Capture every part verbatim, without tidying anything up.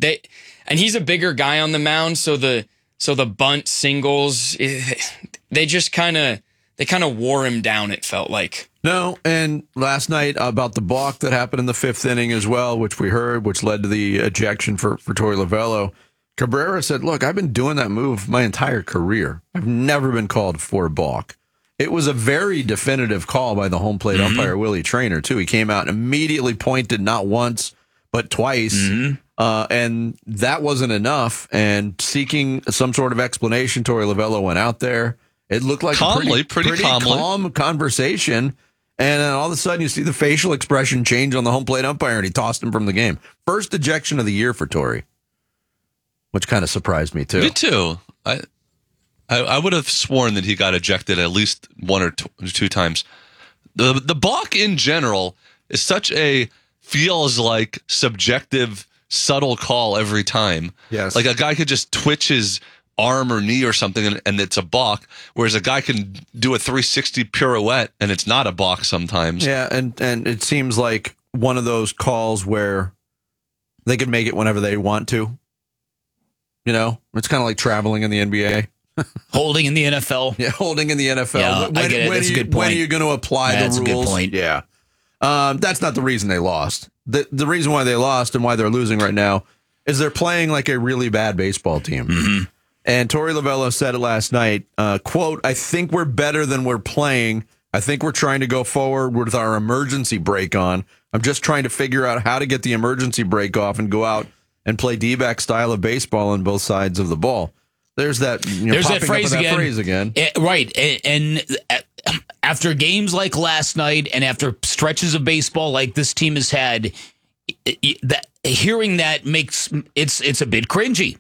they and he's a bigger guy on the mound, so the so the bunt singles, they just kind of they kind of wore him down. It felt like. No, and last night about the balk that happened in the fifth inning as well, which we heard, which led to the ejection for, for Torey Lovullo. Cabrera said, look, I've been doing that move my entire career. I've never been called for a balk. It was a very definitive call by the home plate mm-hmm. umpire, Willie Traynor, too. He came out and immediately pointed not once, but twice. Mm-hmm. Uh, and that wasn't enough. And seeking some sort of explanation, Torey Lovullo went out there. It looked like calmly, a pretty, pretty, pretty calmly. calm conversation. And then all of a sudden, you see the facial expression change on the home plate umpire, and he tossed him from the game. First ejection of the year for Torey, which kind of surprised me, too. Me, too. I, I I would have sworn that he got ejected at least one or two, two times. The, the balk in general is such a feels like subjective, subtle call every time. Yes. Like a guy could just twitch his arm or knee or something and, and it's a balk, whereas a guy can do a three sixty pirouette and it's not a balk sometimes. Yeah, and, and it seems like one of those calls where they can make it whenever they want to. You know, it's kind of like traveling in the N B A. Holding in the N F L. Yeah, holding in the N F L. Yeah, when, I get it. When That's you, a good point. When are you going to apply That's the rules? That's a good point. Yeah. Um, that's not the reason they lost. The, the reason why they lost and why they're losing right now is they're playing like a really bad baseball team. Mm-hmm. And Torey Lovullo said it last night, uh, quote, I think we're better than we're playing. I think we're trying to go forward with our emergency brake on. I'm just trying to figure out how to get the emergency brake off and go out and play D-back style of baseball on both sides of the ball. There's that, you know, There's that popping phrase, up with that again. phrase again. It, right. And, and after games like last night and after stretches of baseball like this team has had, that hearing that makes it's it's a bit cringy.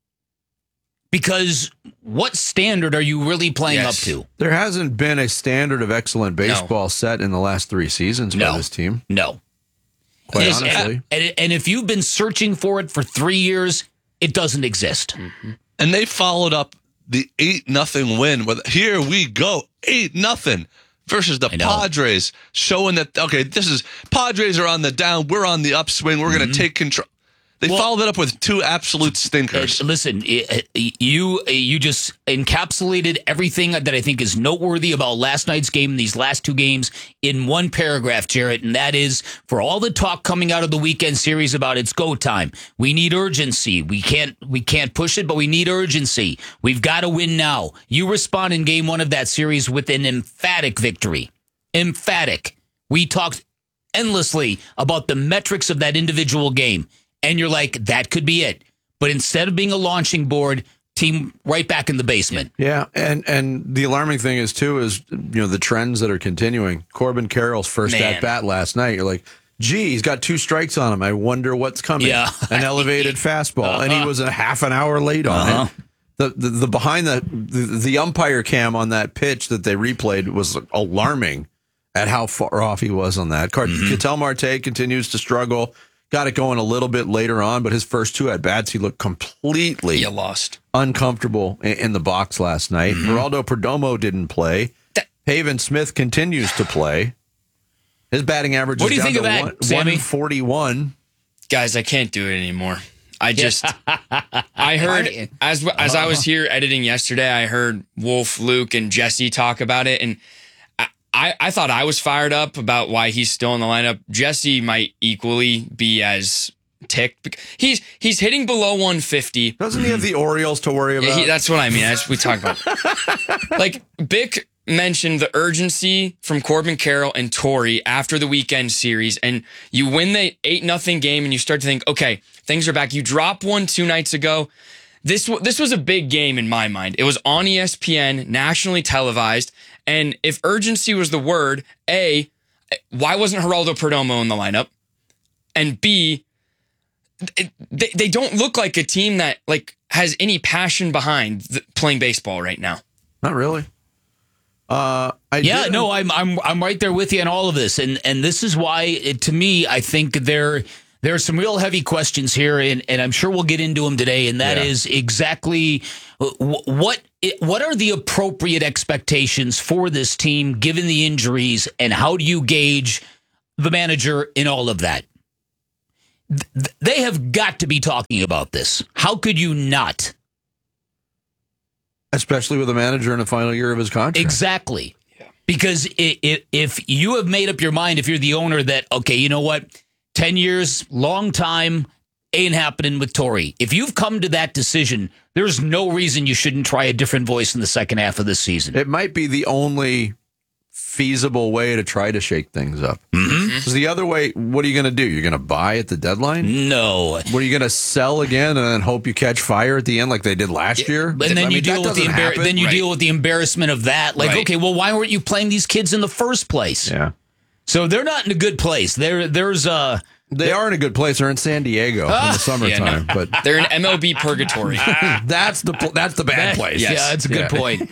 Because what standard are you really playing yes. up to? There hasn't been a standard of excellent baseball no. set in the last three seasons no. by this team. No. Quite and, honestly. And, and if you've been searching for it for three years, it doesn't exist. Mm-hmm. And they followed up the eight nothing win with, here we go, eight nothing versus the Padres, showing that, okay, this is, Padres are on the down, we're on the upswing, we're mm-hmm. going to take control. They well, followed it up with two absolute stinkers. Uh, listen, you you just encapsulated everything that I think is noteworthy about last night's game and these last two games in one paragraph, Jarrett, and that is, for all the talk coming out of the weekend series about it's go time, we need urgency. We can't we can't push it, but we need urgency. We've got to win now. You respond in game one of that series with an emphatic victory. Emphatic. We talked endlessly about the metrics of that individual game. And you're like, that could be it. But instead of being a launching board, team right back in the basement. Yeah, and and the alarming thing is, too, is, you know, the trends that are continuing. Corbin Carroll's first Man. at-bat last night, you're like, gee, he's got two strikes on him. I wonder what's coming. Yeah. An elevated fastball. Uh-huh. And he was a half an hour late on Uh-huh. it. The, the the behind the, the the umpire cam on that pitch that they replayed was alarming at how far off he was on that. Cart- mm-hmm. Ketel Marte continues to struggle. Got it going a little bit later on, but his first two at-bats, he looked completely you lost. uncomfortable in, in the box last night. Mm-hmm. Geraldo Perdomo didn't play. That- Pavin Smith continues to play. His batting average what is do you down think to of that, one, Sammy? one forty-one. Guys, I can't do it anymore. I just, I heard, as as I was here editing yesterday, I heard Wolf, Luke, and Jesse talk about it, and I, I thought I was fired up about why he's still in the lineup. Jesse might equally be as ticked. He's he's hitting below one fifty. Doesn't he have the Orioles to worry about? He, that's what I mean. That's what we talked about. Like, Bick mentioned the urgency from Corbin Carroll and Torey after the weekend series, and you win the eight nothing game, and you start to think, okay, things are back. You drop one two nights ago. This this was a big game in my mind. It was on E S P N, nationally televised. And if urgency was the word, A, why wasn't Geraldo Perdomo in the lineup? And B, it, they, they don't look like a team that like has any passion behind the, playing baseball right now. Not really. Uh, I yeah, did. no, I'm I'm I'm right there with you on all of this, and and this is why, it, to me, I think there there are some real heavy questions here, and and I'm sure we'll get into them today, and that yeah. is exactly what. It, what are the appropriate expectations for this team given the injuries, and how do you gauge the manager in all of that? th- they have got to be talking about this. How could you not? Especially with a manager in the final year of his contract. Exactly. Yeah. Because it, it, if you have made up your mind, if you're the owner, that, okay, you know what, ten years, long time, ain't happening with Torrey. If you've come to that decision, there's no reason you shouldn't try a different voice in the second half of the season. It might be the only feasible way to try to shake things up. Mm-hmm. Because the other way, what are you going to do? You're going to buy at the deadline? No. What are you going to sell again and then hope you catch fire at the end like they did last year? And then I you mean, deal with the embar- then you Right. deal with the embarrassment of that. Like, Right. okay, well, why weren't you playing these kids in the first place? Yeah. So they're not in a good place. There, there's uh They are in a good place. They're in San Diego in the summertime, Yeah, no. but They're in M L B purgatory. that's the pl- that's the bad place. Yeah, that's a good Yeah. point.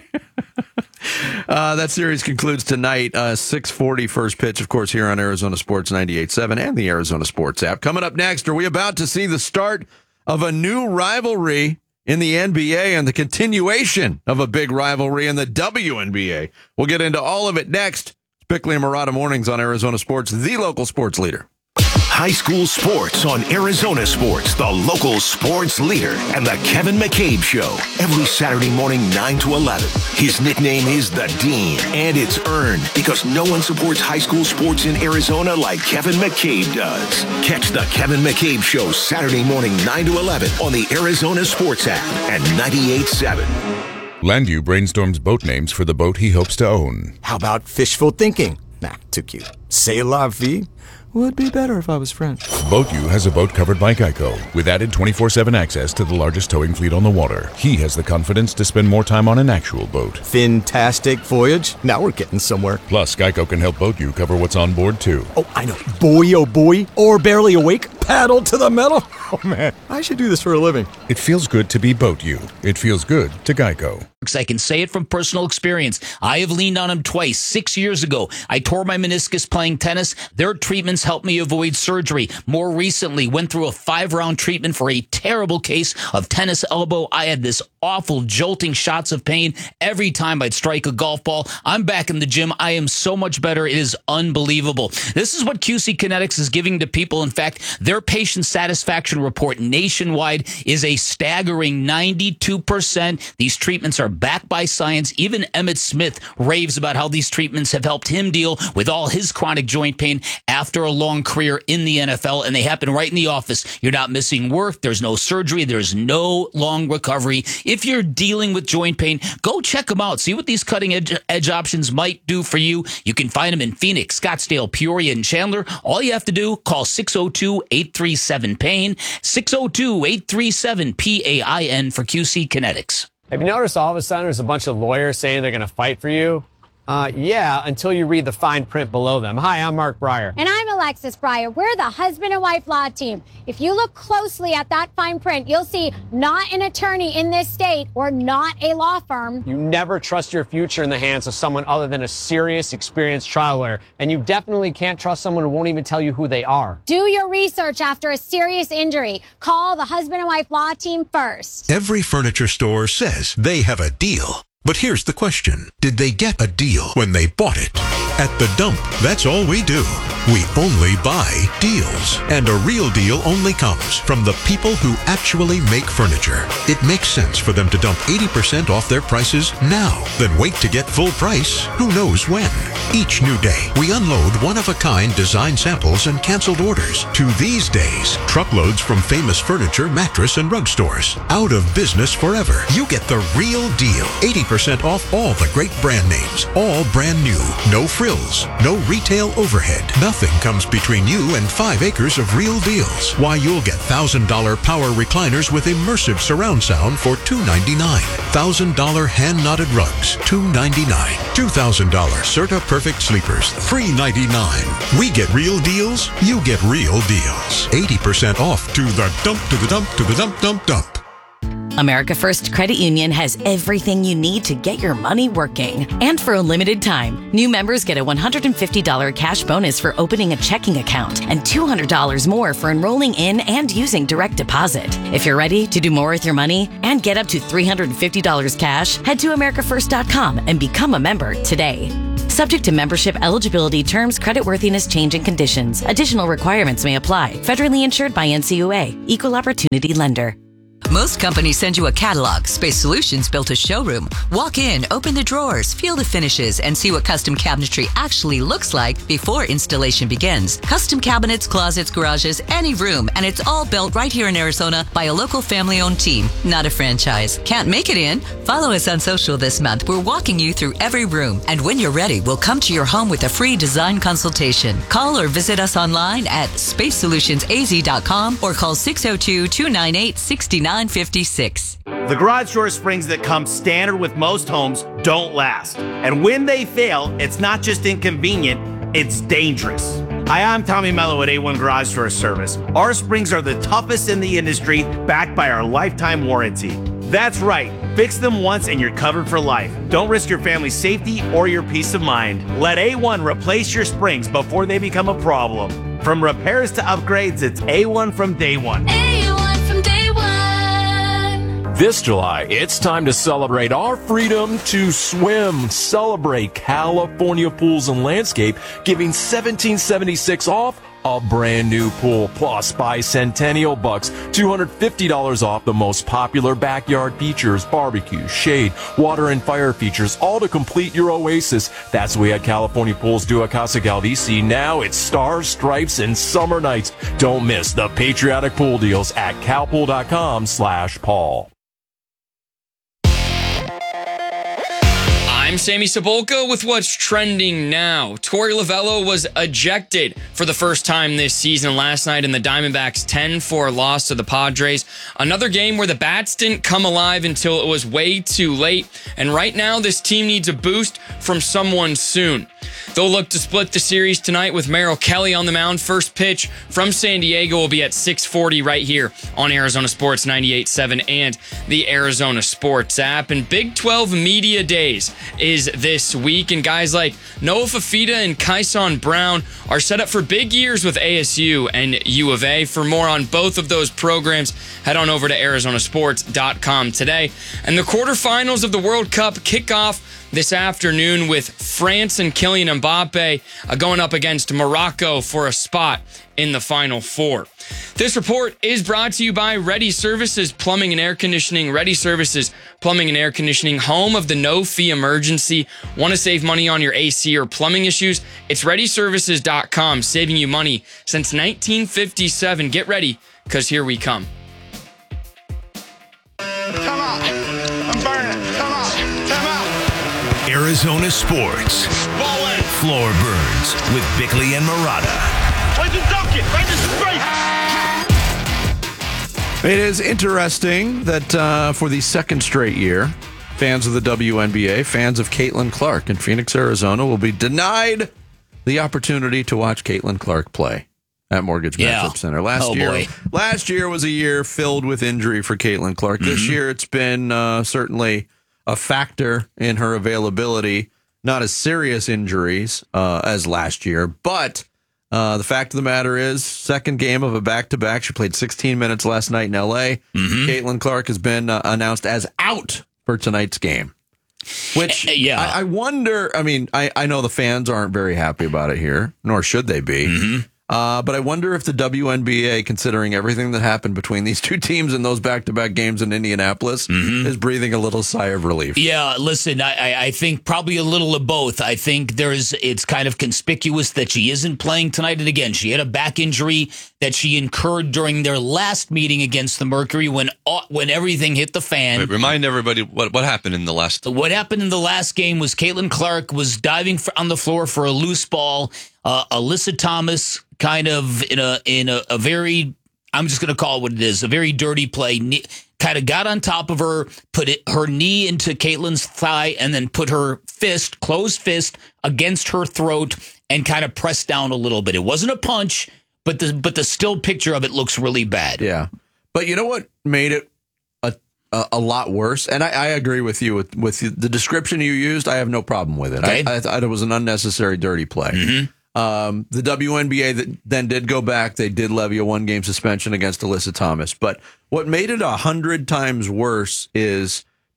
Uh, that series concludes tonight, uh, six forty first pitch, of course, here on Arizona Sports ninety-eight point seven and the Arizona Sports app. Coming up next, are we about to see the start of a new rivalry in the N B A and the continuation of a big rivalry in the W N B A? We'll get into all of it next. It's Bickley and Murata Mornings on Arizona Sports, the local sports leader. High school sports on Arizona Sports, the local sports leader, and the Kevin McCabe Show. Every Saturday morning, nine to eleven. His nickname is The Dean, and it's earned because no one supports high school sports in Arizona like Kevin McCabe does. Catch the Kevin McCabe Show Saturday morning, nine to eleven on the Arizona Sports app and ninety-eight point seven. Landview brainstorms boat names for the boat he hopes to own. How about fishful thinking? Nah, too cute. C'est la vie? Would be better if I was French. BoatU has a boat covered by Geico with added twenty-four seven access to the largest towing fleet on the water. He has the confidence to spend more time on an actual boat. Fantastic voyage. Now we're getting somewhere. Plus, Geico can help BoatU cover what's on board, too. Oh, I know. Boy, oh boy. Or barely awake. Paddle to the metal. Oh, man. I should do this for a living. It feels good to be BoatU. It feels good to Geico. I can say it from personal experience. I have leaned on him twice. Six years ago, I tore my meniscus playing tennis. Their treatments helped me avoid surgery. More recently, went through a five-round treatment for a terrible case of tennis elbow. I had this awful jolting shots of pain every time I'd strike a golf ball. I'm back in the gym. I am so much better. It is unbelievable. This is what Q C Kinetics is giving to people. In fact, their patient satisfaction report nationwide is a staggering ninety-two percent. These treatments are backed by science. Even Emmitt Smith raves about how these treatments have helped him deal with all his chronic joint pain after a long career in the N F L, and they happen right in the office. You're not missing work. There's no surgery. There's no long recovery. If you're dealing with joint pain, go check them out. See what these cutting edge, edge options might do for you. You can find them in Phoenix, Scottsdale, Peoria, and Chandler. All you have to do, call six oh two, eight three seven, pain, six oh two, eight three seven, P A I N for Q C Kinetics. Have you noticed all of a sudden there's a bunch of lawyers saying they're going to fight for you? Uh, yeah, until you read the fine print below them. Hi, I'm Mark Breyer. And I'm Alexis Breyer. We're the husband and wife law team. If you look closely at that fine print, you'll see not an attorney in this state or not a law firm. You never trust your future in the hands of someone other than a serious, experienced trial lawyer. And you definitely can't trust someone who won't even tell you who they are. Do your research after a serious injury. Call the husband and wife law team first. Every furniture store says they have a deal. But here's the question. Did they get a deal when they bought it? At The Dump, that's all we do. We only buy deals. And a real deal only comes from the people who actually make furniture. It makes sense for them to dump eighty percent off their prices now, then wait to get full price who knows when. Each new day, we unload one-of-a-kind design samples and canceled orders. To these days, truckloads from famous furniture, mattress, and rug stores. Out of business forever. You get the real deal. eighty percent off all the great brand names. All brand new. No frills. No retail overhead. Nothing comes between you and five acres of real deals. Why, you'll get one thousand dollars power recliners with immersive surround sound for two ninety-nine. one thousand dollars hand-knotted rugs, two ninety-nine. two thousand dollars Serta Perfect Sleepers, three ninety-nine. We get real deals, you get real deals. eighty percent off to the dump, to the dump, to the dump, dump, dump. America First Credit Union has everything you need to get your money working. And for a limited time, new members get a one hundred fifty dollars cash bonus for opening a checking account and two hundred dollars more for enrolling in and using direct deposit. If you're ready to do more with your money and get up to three hundred fifty dollars cash, head to america first dot com and become a member today. Subject to membership eligibility terms, creditworthiness, change, and conditions. Additional requirements may apply. Federally insured by N C U A. Equal Opportunity Lender. Most companies send you a catalog. Space Solutions built a showroom. Walk in, open the drawers, feel the finishes, and see what custom cabinetry actually looks like before installation begins. Custom cabinets, closets, garages, any room, and it's all built right here in Arizona by a local family-owned team, not a franchise. Can't make it in? Follow us on social this month. We're walking you through every room, and when you're ready, we'll come to your home with a free design consultation. Call or visit us online at space solutions a z dot com or call six oh two, two nine eight, six nine five six. The garage door springs that come standard with most homes don't last. And when they fail, it's not just inconvenient, it's dangerous. Hi, I'm Tommy Mello at A one Garage Door Service. Our springs are the toughest in the industry, backed by our lifetime warranty. That's right. Fix them once and you're covered for life. Don't risk your family's safety or your peace of mind. Let A one replace your springs before they become a problem. From repairs to upgrades, it's A one from day one. A one from day one. This July, it's time to celebrate our freedom to swim. Celebrate California Pools and Landscape, giving seventeen seventy-six off a brand new pool. Plus, buy Centennial Bucks, two hundred fifty dollars off the most popular backyard features, barbecue, shade, water, and fire features, all to complete your oasis. That's what we at California Pools do at Casa Galvisi. Now it's stars, stripes, and summer nights. Don't miss the patriotic pool deals at calpool.com slash Paul. I'm Sammy Cebulka with what's trending now. Torey Lovullo was ejected for the first time this season last night in the Diamondbacks' ten four loss to the Padres. Another game where the bats didn't come alive until it was way too late. And right now, this team needs a boost from someone soon. They'll look to split the series tonight with Merrill Kelly on the mound. First pitch from San Diego will be at six forty right here on Arizona Sports ninety-eight point seven and the Arizona Sports app. And Big twelve Media Days is this week, and guys like Noah Fafita and Kyson Brown are set up for big years with A S U and U of A. For more on both of those programs, head on over to arizona sports dot com today. And the quarterfinals of the World Cup kick off this afternoon with France and Kylian Mbappe uh, going up against Morocco for a spot in the Final Four. This report is brought to you by Ready Services Plumbing and Air Conditioning. Ready Services Plumbing and Air Conditioning, home of the no-fee emergency. Want to save money on your A C or plumbing issues? It's ready services dot com, saving you money since nineteen fifty-seven. Get ready, because here we come. Come on. I'm burning. Come on. Come on. Arizona Sports. Floor Burns with Bickley and Murata. It is interesting that uh, for the second straight year, fans of the W N B A, fans of Caitlin Clark in Phoenix, Arizona, will be denied the opportunity to watch Caitlin Clark play at Mortgage Yeah. Matchup Center. Last Oh, year, boy. last year was a year filled with injury for Caitlin Clark. This Mhm. year, it's been uh, certainly a factor in her availability. Not as serious injuries uh, as last year, but uh, the fact of the matter is, second game of a back-to-back. She played sixteen minutes last night in L A. Mm-hmm. Caitlin Clark has been uh, announced as out for tonight's game. Which, Uh, yeah. I, I wonder, I mean, I, I know the fans aren't very happy about it here, nor should they be. Mm-hmm. Uh, but I wonder if the W N B A, considering everything that happened between these two teams in those back-to-back games in Indianapolis, Mm-hmm. is breathing a little sigh of relief. Yeah, listen, I, I- I think probably a little of both. I think there's it's kind of conspicuous that she isn't playing tonight. And again, she had a back injury that she incurred during their last meeting against the Mercury when all- when everything hit the fan. Wait, remind everybody what, what happened in the last. What happened in the last game was Caitlin Clark was diving for, on the floor for a loose ball. Uh, Alyssa Thomas kind of in a in a, a very, I'm just going to call it what it is, a very dirty play. Ne- kind of got on top of her, put it, her knee into Caitlin's thigh, and then put her fist, closed fist, against her throat and kind of pressed down a little bit. It wasn't a punch, but the but the still picture of it looks really bad. Yeah. But you know what made it a a, a lot worse? And I, I agree with you with, with the description you used. I have no problem with it. Okay. I, I thought it was an unnecessary dirty play. Mm-hmm. Um, the W N B A that then did go back. They did levy a one-game suspension against Alyssa Thomas. But what made it a hundred times worse is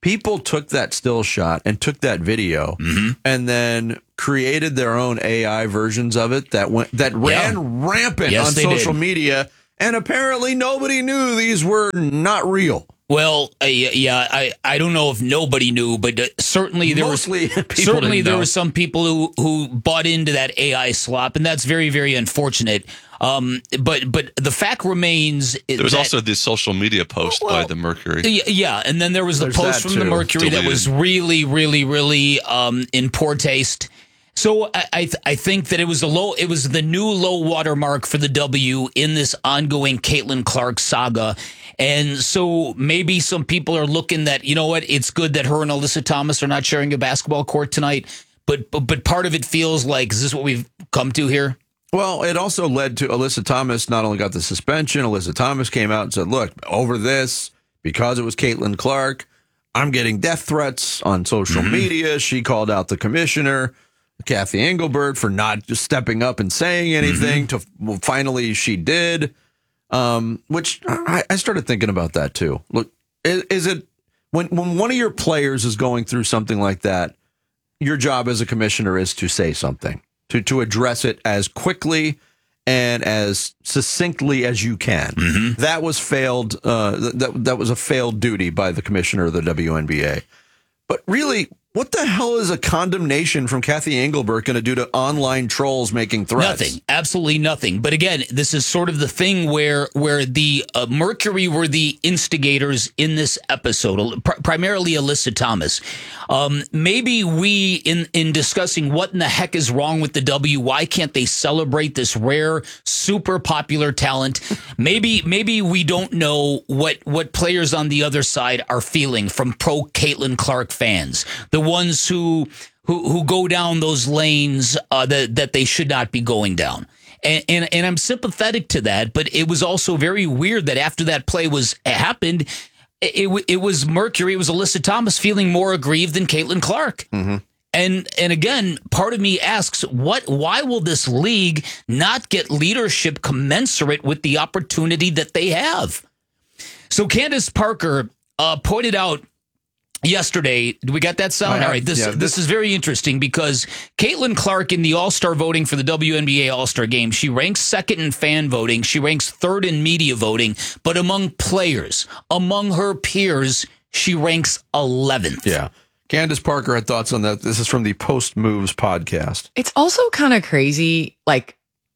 people took that still shot and took that video Mm-hmm. and then created their own A I versions of it that went that ran Yeah. rampant Yes, on they social did. media, and apparently nobody knew these were not real. Well, uh, yeah, I, I don't know if nobody knew, but uh, certainly there Mostly was people certainly didn't there know. were some people who, who bought into that A I slop, and that's very, very unfortunate. Um, but but the fact remains There was that, also the social media post by the Mercury. Yeah, yeah, and then there was the There's post that from the too. Mercury that Deleted. was really, really, really um, in poor taste. So I I, th- I think that it was a low, it was the new low watermark for the W in this ongoing Caitlin Clark saga, and so maybe some people are looking that, you know what, it's good that her and Alyssa Thomas are not sharing a basketball court tonight, but but, but part of it feels like, is this what we've come to here? Well, it also led to Alyssa Thomas not only got the suspension, Alyssa Thomas came out and said, look, over this, because it was Caitlin Clark, I'm getting death threats on social Mm-hmm. media. She called out the commissioner, Kathy Engelbert, for not just stepping up and saying anything. Mm-hmm. To well, finally, she did, um, which I, I started thinking about that too. Look, is, is it when when one of your players is going through something like that, your job as a commissioner is to say something, to to address it as quickly and as succinctly as you can. Mm-hmm. That was failed. Uh, that that was a failed duty by the commissioner of the W N B A. But really, what the hell is a condemnation from Kathy Engelbert going to do to online trolls making threats? Nothing, absolutely nothing. But again, this is sort of the thing where where the uh, Mercury were the instigators in this episode, pr- primarily Alyssa Thomas. Um, maybe we, in in discussing what in the heck is wrong with the W, why can't they celebrate this rare, super popular talent? Maybe maybe we don't know what what players on the other side are feeling from pro Caitlin Clark fans, the ones who who who go down those lanes uh, that that they should not be going down. And, and and I'm sympathetic to that, but it was also very weird that after that play was happened, it it, it was Mercury, it was Alyssa Thomas feeling more aggrieved than Caitlin Clark. Mm-hmm. And and again, part of me asks, what? Why will this league not get leadership commensurate with the opportunity that they have? So Candace Parker uh, pointed out yesterday, we got that sound? I- All right, this, yeah, this this- is very interesting because Caitlin Clark in the All-Star voting for the W N B A All-Star Game, she ranks second in fan voting, she ranks third in media voting, but among players, among her peers, she ranks eleventh. Yeah. Candace Parker had thoughts on that. This is from the Post Moves podcast. It's also kind of crazy. Like,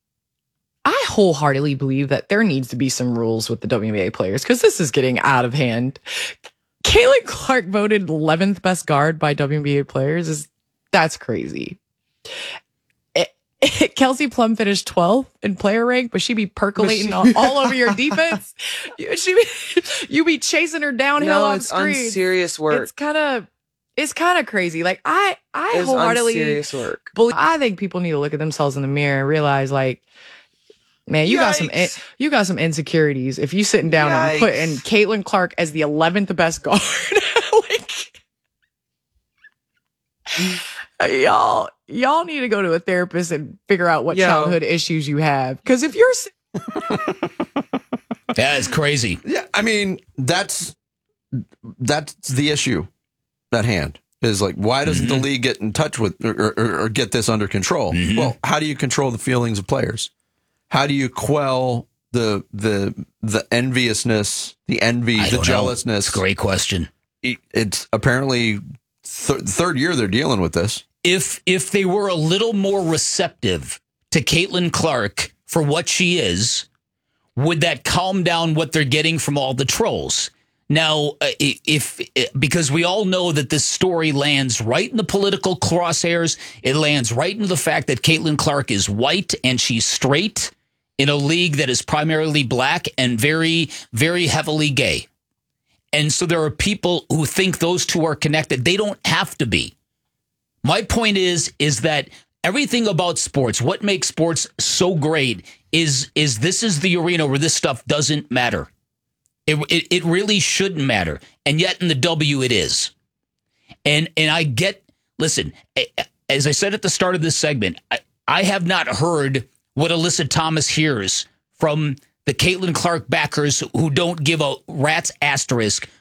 I wholeheartedly believe that there needs to be some rules with the W N B A players because this is getting out of hand. Caitlin Clark voted eleventh best guard by W N B A players. Is that's crazy. It, it, Kelsey Plum finished twelfth in player rank, but she be percolating all, all over your defense. You, she be, you be chasing her downhill No, off it's screen. unserious work. It's kind of it's kind of crazy. Like I I It's wholeheartedly unserious work. believe- I think people need to look at themselves in the mirror and realize, like, man, you got some in- you got some insecurities if you sitting down and Yikes. putting Caitlin Clark as the eleventh best guard. like, y'all, y'all need to go to a therapist and figure out what Yo. childhood issues you have. Because if you're s- That is crazy. Yeah, I mean, that's that's the issue at hand. Is like, why doesn't the league get in touch with or, or, or get this under control? Well, how do you control the feelings of players? How do you quell the the the enviousness, the envy, I the don't know. jealousness? It's a great question. It- It's apparently th- third year they're dealing with this. If if they were a little more receptive to Caitlin Clark for what she is, would that calm down what they're getting from all the trolls? Now, uh, if because we all know that this story lands right in the political crosshairs, it lands right into the fact that Caitlin Clark is white and she's straight in a league that is primarily black and very, very heavily gay. And so there are people who think those two are connected. They don't have to be. My point is, is that everything about sports, what makes sports so great is, is this is the arena where this stuff doesn't matter. It, it it really shouldn't matter. And yet in the W it is. And and I get, listen, as I said at the start of this segment, I, I have not heard what Alyssa Thomas hears from the Caitlin Clark backers who don't give a rat's asterisk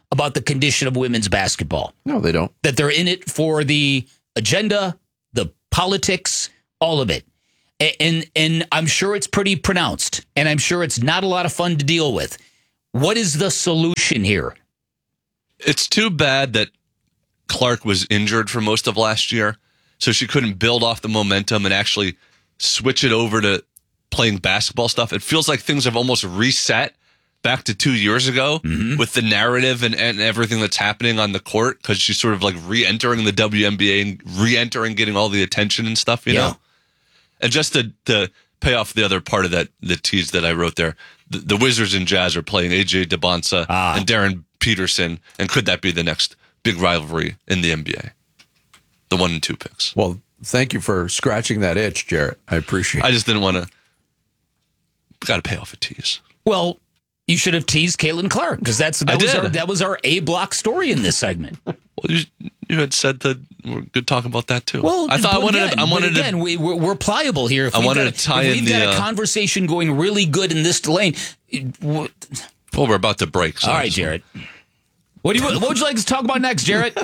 about the condition of women's basketball. No, they don't. That they're in it for the agenda, the politics, all of it. And and I'm sure it's pretty pronounced, and I'm sure it's not a lot of fun to deal with. What is the solution here? It's too bad that Clark was injured for most of last year, so she couldn't build off the momentum and actually switch it over to playing basketball stuff. It feels like things have almost reset back to two years ago mm-hmm. with the narrative and, and everything that's happening on the court, because she's sort of like re-entering the W N B A and re-entering, getting all the attention and stuff, you yeah. know? And just to, to pay off the other part of that, the tease that I wrote there, the, the Wizards and Jazz are playing A J DeBonsa ah. and Darren Peterson, and could that be the next big rivalry in the N B A? The one and two picks. Well, thank you for scratching that itch, Jarrett. I appreciate it. I just didn't want to. Got to pay off a tease. Well, you should have teased Caitlin Clark, because that's that I was did. our that was our A block story in this segment. Well, you, you had said that we're good talking about that too. Well, I thought I wanted. Again, to, I wanted again, to. we, we're, we're pliable here. If I wanted got, to tie if in we've the got a uh, conversation going really good in this lane. Well, we're about to break. So all right, Jarrett. What do you? What would you like to talk about next, Jarrett?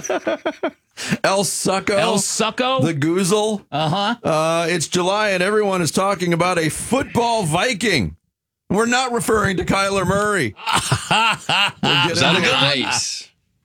El Succo. El Succo. The Goozle. Uh-huh. Uh, it's July and everyone is talking about a football Viking. We're not referring to Kyler Murray. Is that a good nice?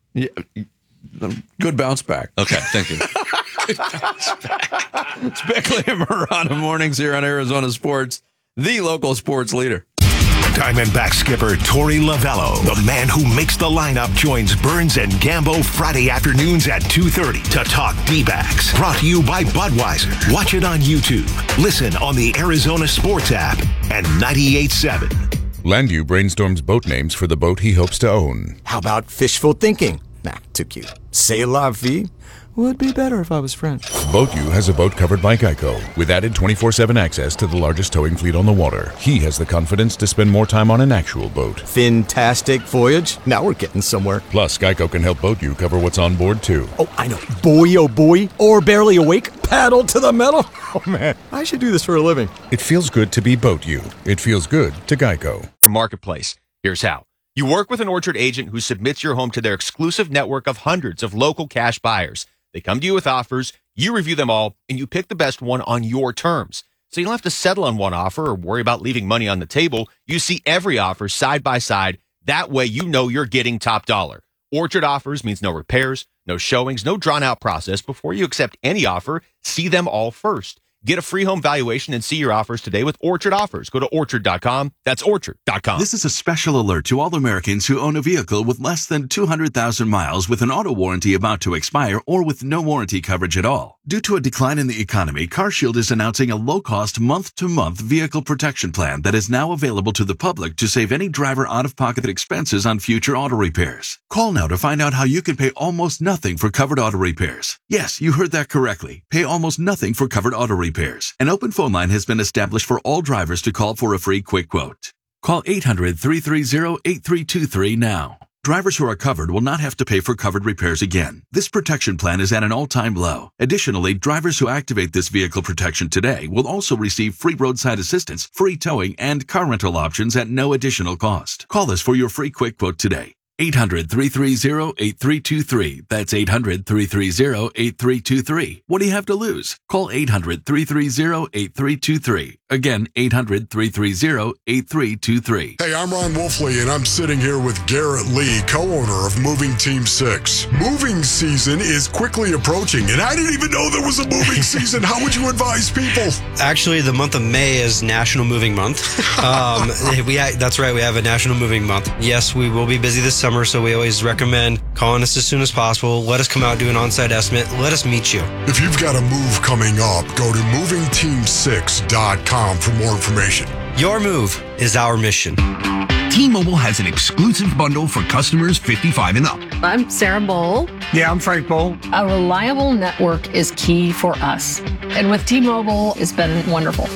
Yeah, good bounce back. Okay, thank you. Good bounce back. It's Beckley and Murata mornings here on Arizona Sports, the local sports leader. Diamondback skipper Torey Lovello, the man who makes the lineup, joins Burns and Gambo Friday afternoons at two thirty to talk D-backs. Brought to you by Budweiser. Watch it on YouTube. Listen on the Arizona Sports app and ninety-eight point seven. Landu brainstorms boat names for the boat he hopes to own. How about fishful thinking? Nah, too cute. C'est la vie would be better if I was French. BoatU has a boat covered by Geico with added twenty-four seven access to the largest towing fleet on the water. He has the confidence to spend more time on an actual boat. Fantastic voyage. Now we're getting somewhere. Plus, Geico can help BoatU cover what's on board, too. Oh, I know. Boy, oh boy, or barely awake, paddle to the metal. Oh, man, I should do this for a living. It feels good to be BoatU. It feels good to Geico. Marketplace. Here's how. You work with an Orchard agent who submits your home to their exclusive network of hundreds of local cash buyers. They come to you with offers, you review them all, and you pick the best one on your terms. So you don't have to settle on one offer or worry about leaving money on the table. You see every offer side by side. That way you know you're getting top dollar. Orchard offers means no repairs, no showings, no drawn-out process. Before you accept any offer, see them all first. Get a free home valuation and see your offers today with Orchard Offers. Go to orchard dot com. That's orchard dot com. This is a special alert to all Americans who own a vehicle with less than two hundred thousand miles with an auto warranty about to expire or with no warranty coverage at all. Due to a decline in the economy, CarShield is announcing a low-cost month-to-month vehicle protection plan that is now available to the public to save any driver out-of-pocket expenses on future auto repairs. Call now to find out how you can pay almost nothing for covered auto repairs. Yes, you heard that correctly. Pay almost nothing for covered auto repairs. An open phone line has been established for all drivers to call for a free quick quote. Call eight hundred, three three zero, eight three two three now. Drivers who are covered will not have to pay for covered repairs again. This protection plan is at an all-time low. Additionally, drivers who activate this vehicle protection today will also receive free roadside assistance, free towing, and car rental options at no additional cost. Call us for your free quick quote today. eight hundred, three three zero, eight three two three. That's eight hundred, three three zero, eight three two three. What do you have to lose? Call eight hundred, three three zero, eight three two three. Again, eight hundred, three three zero, eight three two three. Hey, I'm Ron Wolfley, and I'm sitting here with Garrett Lee, co-owner of Moving Team six. Moving season is quickly approaching, and I didn't even know there was a moving season. How would you advise people? Actually, the month of May is National Moving Month. Um, we That's right, we have a National Moving Month. Yes, we will be busy this summer, so we always recommend calling us as soon as possible. Let us come out, do an on-site estimate. Let us meet you. If you've got a move coming up, go to moving team six dot com for more information. Your move is our mission. T-Mobile has an exclusive bundle for customers fifty-five and up. I'm Sarah Bowl. Yeah, I'm Frank Bowl. A reliable network is key for us. And with T-Mobile, it's been wonderful.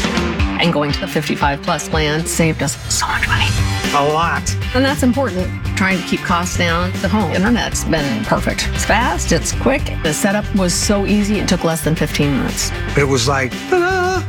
And going to the fifty-five plus plan saved us so much money. A lot. And that's important. Trying to keep costs down. The home internet's been perfect. It's fast, it's quick. The setup was so easy, it took less than fifteen minutes. It was like, ta-da!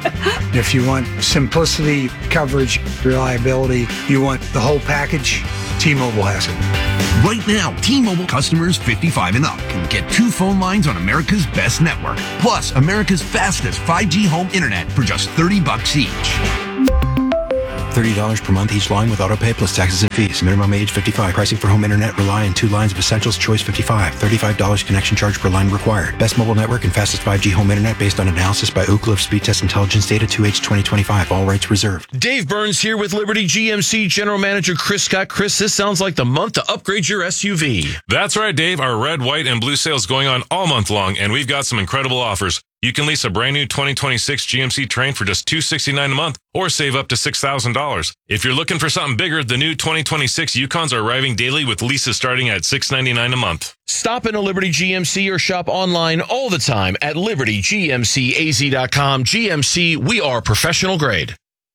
If you want simplicity, coverage, reliability, you want the whole package, T-Mobile has it. Right now, T-Mobile customers fifty-five and up can get two phone lines on America's best network, plus America's fastest five G home internet for just thirty bucks each. thirty dollars per month each line with autopay plus taxes and fees. Minimum age fifty-five. Pricing for home internet rely on two lines of Essentials Choice fifty-five. thirty-five dollars connection charge per line required. Best mobile network and fastest five G home internet based on analysis by Ookla of Speed Test Intelligence data two H twenty twenty-five. All rights reserved. Dave Burns here with Liberty G M C General Manager Chris Scott. Chris, this sounds like the month to upgrade your S U V. That's right, Dave. Our red, white, and blue sales going on all month long, and we've got some incredible offers. You can lease a brand new twenty twenty-six G M C Terrain for just two hundred sixty-nine dollars a month or save up to six thousand dollars. If you're looking for something bigger, the new twenty twenty-six Yukons are arriving daily with leases starting at six hundred ninety-nine dollars a month. Stop in a Liberty G M C or shop online all the time at liberty g m c a z dot com. G M C, we are professional grade.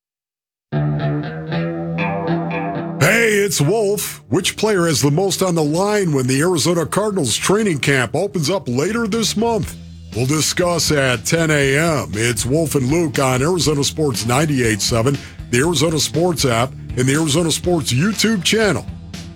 Hey, it's Wolf. Which player has the most on the line when the Arizona Cardinals training camp opens up later this month? We'll discuss at ten a.m. It's Wolf and Luke on Arizona Sports ninety-eight point seven, the Arizona Sports app, and the Arizona Sports YouTube channel.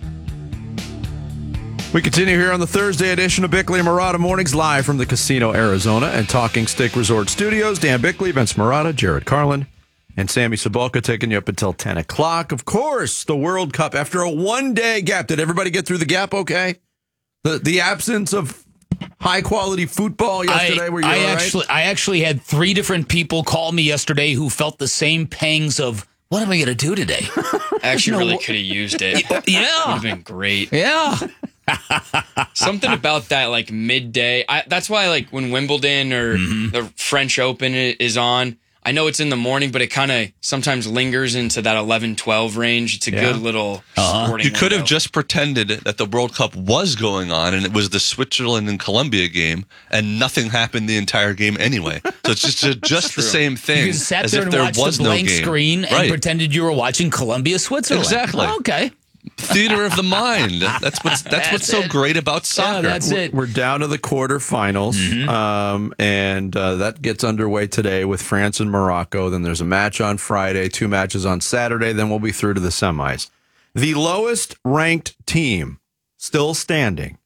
We continue here on the Thursday edition of Bickley and Marotta Mornings, live from the Casino Arizona and Talking Stick Resort Studios. Dan Bickley, Vince Marotta, Jared Carlin, and Sammy Sabalka taking you up until ten o'clock. Of course, the World Cup after a one-day gap. Did everybody get through the gap okay? The the absence of high-quality football yesterday? I, were you I all right? actually, I actually had three different people call me yesterday who felt the same pangs of, what am I going to do today? I actually No, really could have used it. Yeah. Would have been great. Yeah. Something about that, like, midday. I, that's why, like, when Wimbledon or Mm-hmm. the French Open i- is on, I know it's in the morning, but it kind of sometimes lingers into that eleven, twelve range. It's a Yeah. good little sporting You could have window. just pretended that the World Cup was going on and it was the Switzerland and Colombia game, and nothing happened the entire game anyway. So it's just just the same thing You sat as there if and there watched was the no blank game. screen and Right. pretended you were watching Columbia, Switzerland. Exactly. Oh, okay. Theater of the mind. That's what's that's, That's what's so it. great about soccer. We're- We're down to the quarterfinals, Mm-hmm. um, and uh, that gets underway today with France and Morocco. Then there's a match on Friday, two matches on Saturday. Then we'll be through to the semis. The lowest ranked team still standing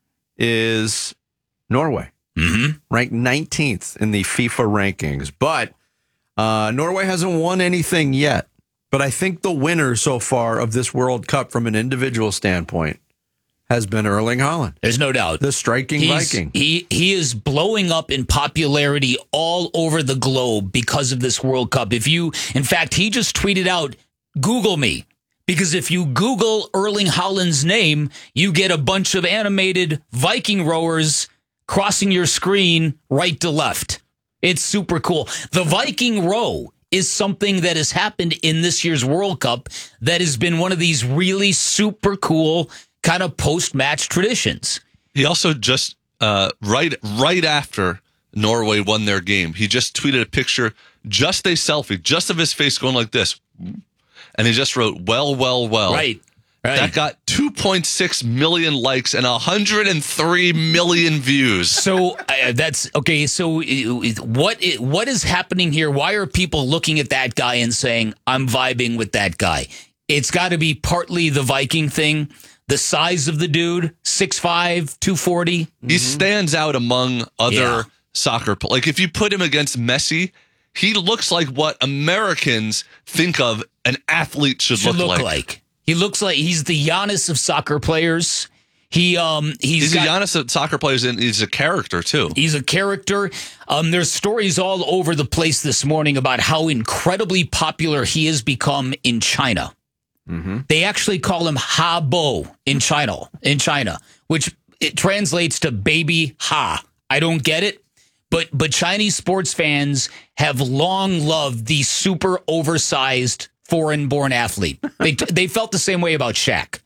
is Norway, mm-hmm. ranked nineteenth in the FIFA rankings. But uh, Norway hasn't won anything yet. But I think the winner so far of this World Cup from an individual standpoint has been Erling Haaland. There's no doubt. The striking He's- Viking. He he is blowing up in popularity all over the globe because of this World Cup. If you, in fact, he just tweeted out, "Google me," because if you Google Erling Haaland's name, you get a bunch of animated Viking rowers crossing your screen right to left. It's super cool. The Viking row is something that has happened in this year's World Cup that has been one of these really super cool kind of post-match traditions. He also just uh, right right after Norway won their game, he just tweeted a picture, just a selfie, just of his face going like this, and he just wrote "well, well, well." Right. Right. That got two point six million likes and one hundred three million views. So uh, that's okay. So uh, what i- what is happening here? Why are people looking at that guy and saying, "I'm vibing with that guy"? It's got to be partly the Viking thing, the size of the dude, six five, two forty. He stands out among other Yeah. soccer players. Like if you put him against Messi, he looks like what Americans think of an athlete should, Should look, look like. like. He looks like he's the Giannis of soccer players. He um he's, He's got, a Giannis of soccer players, and he's a character too. He's a character. Um, there's stories all over the place this morning about how incredibly popular he has become in China. Mm-hmm. They actually call him Ha Bo in China, in China, which it translates to baby Ha. I don't get it, but but Chinese sports fans have long loved the super oversized foreign-born athlete. They they felt the same way about Shaq.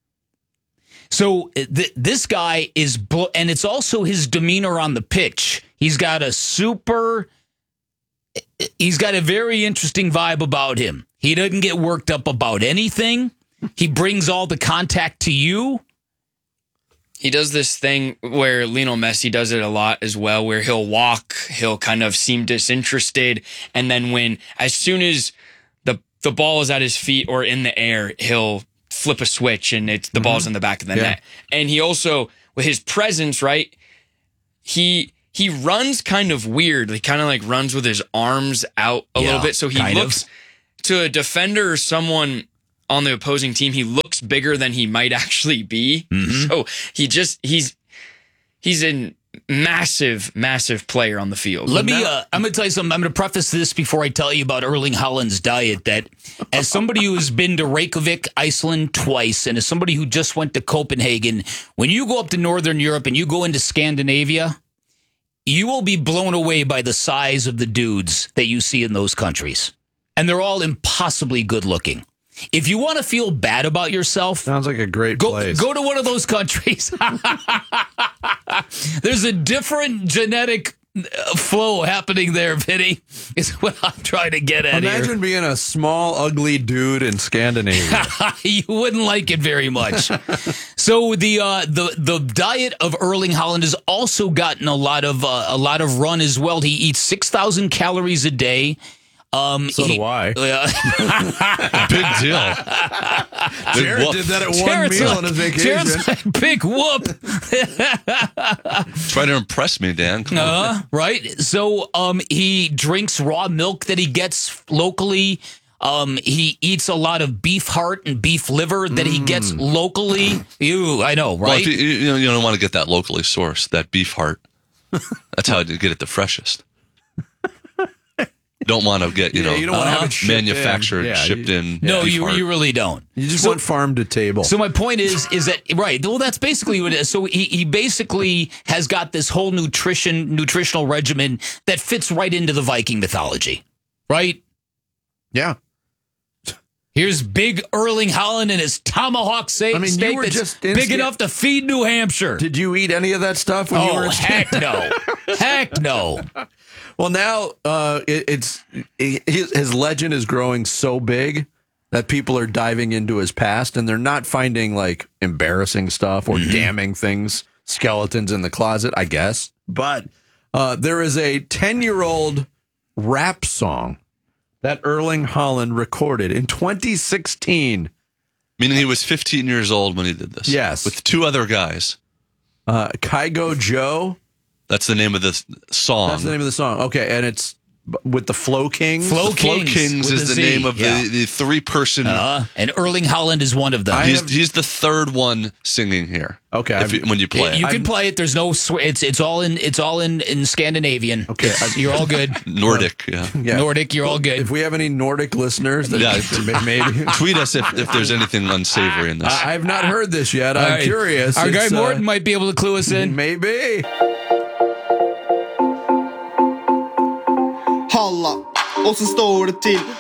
So th- this guy is, blo- and it's also his demeanor on the pitch. He's got a super, he's got a very interesting vibe about him. He doesn't get worked up about anything. He brings all the contact to you. He does this thing where Lionel Messi does it a lot as well, where he'll walk, he'll kind of seem disinterested, and then when, as soon as the the ball is at his feet or in the air, he'll flip a switch and it's the Mhm. ball's in the back of the Yeah. net. And he also, with his presence, right? He he runs kind of weird. He kind of like runs with his arms out a Yeah, little bit. So he kind of. looks to a defender or someone on the opposing team, he looks bigger than he might actually be. Mhm. So he just he's he's a massive, massive player on the field. Let me, uh, I'm going to tell you something. I'm going to preface this before I tell you about Erling Haaland's diet. That as somebody who's been to Reykjavik, Iceland twice, and as somebody who just went to Copenhagen, when you go up to Northern Europe and you go into Scandinavia, you will be blown away by the size of the dudes that you see in those countries. And they're all impossibly good looking. If you want to feel bad about yourself, sounds like a great go, place. Go to one of those countries. There's a different genetic flow happening there, Vinny, is what I'm trying to get at Imagine here. being a small, ugly dude in Scandinavia. You wouldn't like it very much. So the uh, the the diet of Erling Haaland has also gotten a lot of uh, a lot of run as well. He eats six thousand calories a day. Um, So he, do I. Big deal. Big Jared whoop. did that at one Jared's meal like- on his vacation. Jared's like, big whoop. Try to impress me, Dan. Come on. Uh, right. So um, he drinks raw milk that he gets locally. Um, he eats a lot of beef heart and beef liver that he gets locally. Ew, I know, Well, right? if you, you, know, you don't want to get that locally sourced, that beef heart. That's how you get it the freshest. Don't want to get, you Yeah, know, you don't want to have it shipped in. manufactured, Yeah, shipped you- in. no, beef you heart. you really don't. You just So- want farm to table. So my point is, is that right? Well, that's basically what it is. So he he basically has got this whole nutrition nutritional regimen that fits right into the Viking mythology, right? Yeah. Here's big Erling Haaland and his tomahawk steak, I mean, you steak were that's just in big Sca- enough to feed New Hampshire. Did you eat any of that stuff when you were Oh in heck no, heck no. Well, now uh, it, it's it, his, his legend is growing so big that people are diving into his past, and they're not finding like embarrassing stuff or Mm-hmm. damning things, skeletons in the closet, I guess. But uh, there is a ten-year-old rap song that Erling Haaland recorded in twenty sixteen. Meaning he was fifteen years old when he did this. Yes. With two other guys. Uh, Kygo Joe. That's the name of the song. That's the name of the song. Okay, and it's b- with the Flow Kings. Flow The Flow Kings Kings with is a the Z, name of yeah. the, the three-person. Uh, and Erling Haaland is one of them. he's, he's the third one singing here. Okay, if you, when you play you it. can play it. There's no. Sw- it's it's all in. It's all in in Scandinavian. Okay, you're all good. Nordic, yeah. Yeah. Nordic, you're all good. If we have any Nordic listeners, that Yeah, maybe. Tweet us if, if there's anything unsavory in this. I, I've not heard this yet. I'm All right. curious. Our guy It's, uh, Morton might be able to clue us in. Maybe. Halla, och så står det till